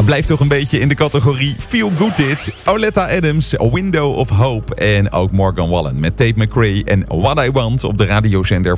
blijft toch een beetje in de categorie Feel Good dit. Oleta Adams, A Window of Hope en ook Morgan Wallen met Tate McRae en What I Want op de radiozender